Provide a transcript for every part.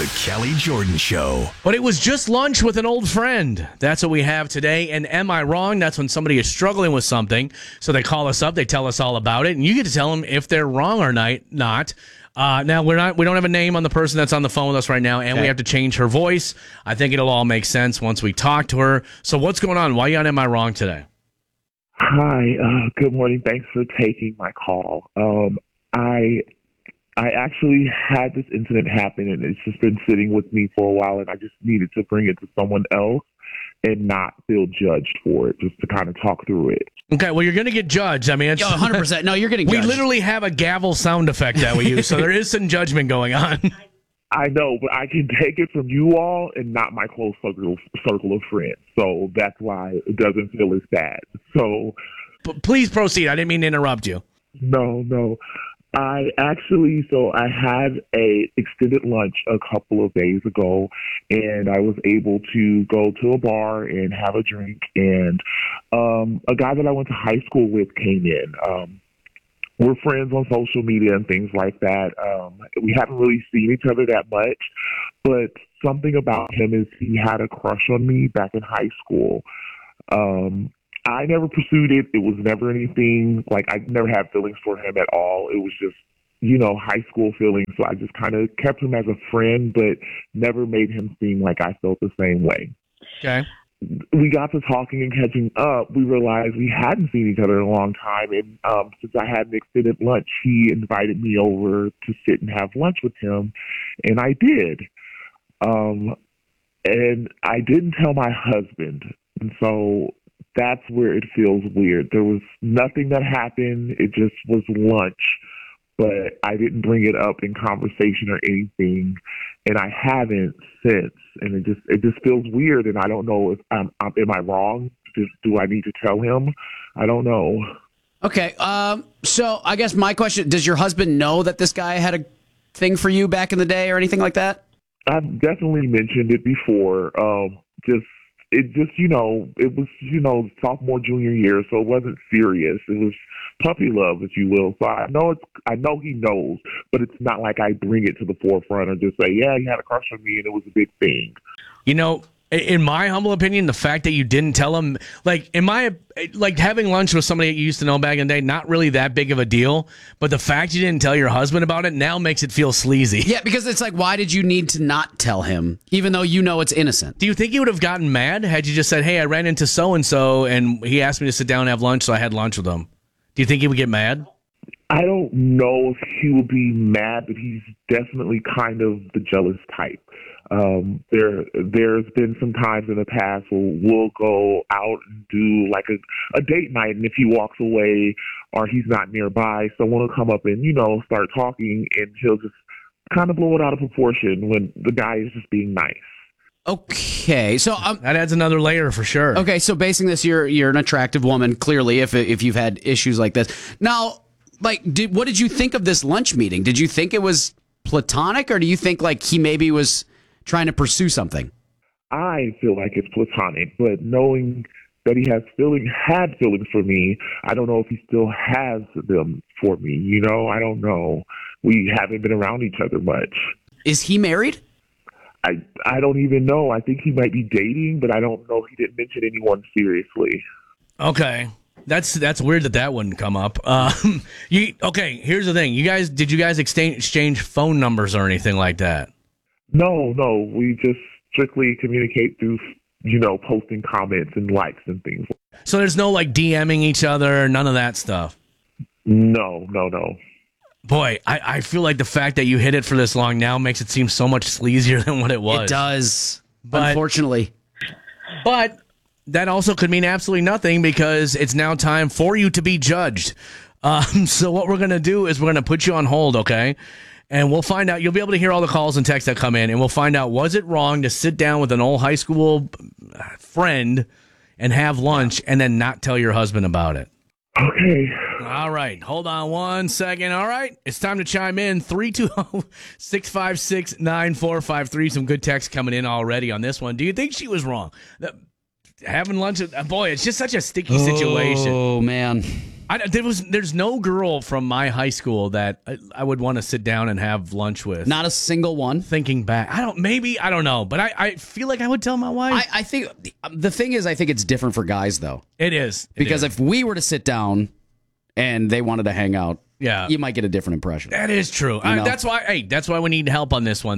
The Kelly Jordan Show. But it was just lunch with an old friend. That's what we have today. And am I wrong? That's when somebody is struggling with something. So they call us up. They tell us all about it. And you get to tell them if they're wrong or not. Now, we don't have a name on the person that's on the phone with us right now, and we have to change her voice. I think it'll all make sense once we talk to her. So what's going on? Why are you on Am I Wrong today? Hi, good morning. Thanks for taking my call. I actually had this incident happen, and it's just been sitting with me for a while, and I just needed to bring it to someone else and not feel judged for it, just to kind of talk through it. Okay, well, you're going to get judged. I mean, it's 100%. No, you're getting we judged. literally have a gavel sound effect that we use, so there is some judgment going on. I know, but I can take it from you all and not my close circle of friends, so that's why it doesn't feel as bad. So, Please proceed. I didn't mean to interrupt you. No. I had a extended lunch a couple of days ago, and I was able to go to a bar and have a drink, and a guy that I went to high school with came in. We're friends on social media and things like that. We haven't really seen each other that much, but something about him is he had a crush on me back in high school. I never pursued it. It was never anything, like I never had feelings for him at all. It was just, high school feelings. So I just kind of kept him as a friend, but never made him seem like I felt the same way. Okay. We got to talking and catching up. We realized we hadn't seen each other in a long time. And since I had an extended lunch, he invited me over to sit and have lunch with him. And I did. And I didn't tell my husband. And so that's where it feels weird. There was nothing that happened. It just was lunch, but I didn't bring it up in conversation or anything, and I haven't since. And it just feels weird, and I don't know if am I wrong? Do I need to tell him? I don't know. Okay, so I guess my question: does your husband know that this guy had a thing for you back in the day, or anything like that? I've definitely mentioned it before. It was sophomore, junior year, so it wasn't serious. It was puppy love, if you will. So I know he knows, but it's not like I bring it to the forefront or just say, yeah, he had a crush on me and it was a big thing. In my humble opinion, the fact that you didn't tell him, having lunch with somebody that you used to know back in the day, not really that big of a deal. But the fact you didn't tell your husband about it now makes it feel sleazy. Yeah, because it's like, why did you need to not tell him, even though you know it's innocent? Do you think he would have gotten mad had you just said, hey, I ran into so-and-so and he asked me to sit down and have lunch, so I had lunch with him? Do you think he would get mad? I don't know if he would be mad, but he's definitely kind of the jealous type. There's been some times in the past where we'll go out and do like a date night, and if he walks away or he's not nearby, someone will come up and, start talking, and he'll just kind of blow it out of proportion when the guy is just being nice. Okay, so that adds another layer for sure. Okay, so basing this, you're an attractive woman, clearly, if you've had issues like this. Now, what did you think of this lunch meeting? Did you think it was platonic, or do you think like he maybe was trying to pursue something? I feel like it's platonic, but knowing that he had feelings for me, I don't know if he still has them for me. I don't know. We haven't been around each other much. Is he married? I don't even know. I think he might be dating, but I don't know. He didn't mention anyone seriously. Okay. That's weird that wouldn't come up. Okay, here's the thing. Did you guys exchange phone numbers or anything like that? No. We just strictly communicate through, posting comments and likes and things. So there's no DMing each other, none of that stuff? No. Boy, I feel like the fact that you hid it for this long now makes it seem so much sleazier than what it was. It does, unfortunately. But that also could mean absolutely nothing, because it's now time for you to be judged. So what we're going to do is we're going to put you on hold, okay? And we'll find out. You'll be able to hear all the calls and texts that come in, and we'll find out, was it wrong to sit down with an old high school friend and have lunch and then not tell your husband about it? Okay. All right. Hold on one second. All right. It's time to chime in. 320-656-9453. Some good texts coming in already on this one. Do you think she was wrong? Having lunch, boy, it's just such a sticky situation. Oh, man. There's no girl from my high school that I would want to sit down and have lunch with. Not a single one. Thinking back, I don't know, but I feel like I would tell my wife. I think the thing is, I think it's different for guys though. It is. Because if we were to sit down and they wanted to hang out, yeah, you might get a different impression. That is true. That's why we need help on this one.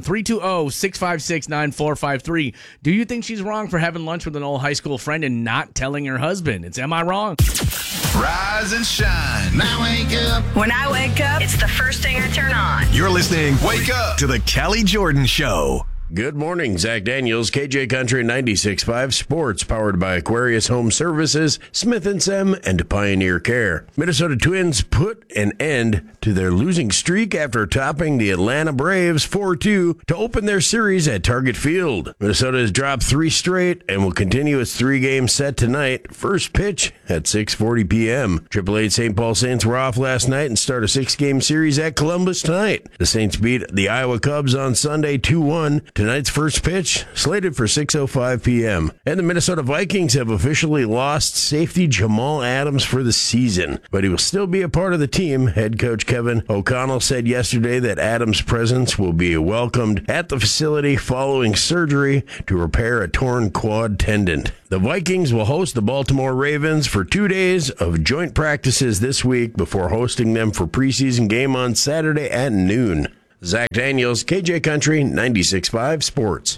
320-656-9453. Do you think she's wrong for having lunch with an old high school friend and not telling her husband? It's Am I Wrong? Rise and shine. Now wake up. When I wake up, it's the first thing I turn on. You're listening. Wake up to the Callie Jordan Show. Good morning, Zach Daniels, KJ Country 96.5 Sports, powered by Aquarius Home Services, Smith & Sem, and Pioneer Care. Minnesota Twins put an end to their losing streak after topping the Atlanta Braves 4-2 to open their series at Target Field. Minnesota has dropped 3 straight and will continue its 3-game set tonight. First pitch at 6:40 p.m. AAA St. Paul Saints were off last night and start a 6-game series at Columbus tonight. The Saints beat the Iowa Cubs on Sunday 2-1. Tonight's first pitch slated for 6:05 p.m. And the Minnesota Vikings have officially lost safety Jamal Adams for the season, but he will still be a part of the team. Head coach Kevin O'Connell said yesterday that Adams' presence will be welcomed at the facility following surgery to repair a torn quad tendon. The Vikings will host the Baltimore Ravens for 2 days of joint practices this week before hosting them for preseason game on Saturday at noon. Zach Daniels, KJ Country 96.5 Sports.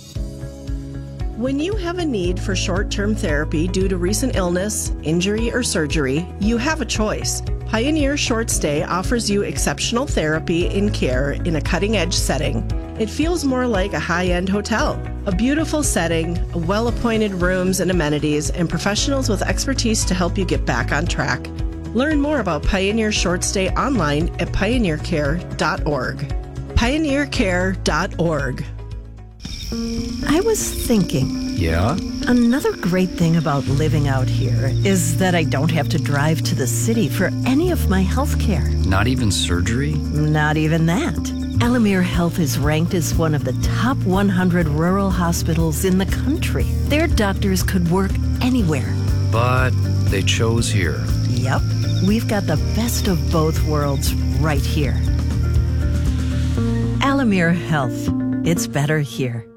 When you have a need for short-term therapy due to recent illness, injury, or surgery, you have a choice. Pioneer Short Stay offers you exceptional therapy and care in a cutting-edge setting. It feels more like a high-end hotel. A beautiful setting, well-appointed rooms and amenities, and professionals with expertise to help you get back on track. Learn more about Pioneer Short Stay online at pioneercare.org. Pioneercare.org. I was thinking. Yeah? Another great thing about living out here is that I don't have to drive to the city for any of my health care. Not even surgery? Not even that. Alamere Health is ranked as one of the top 100 rural hospitals in the country. Their doctors could work anywhere. But they chose here. Yep. We've got the best of both worlds right here. Alamere Health. It's better here.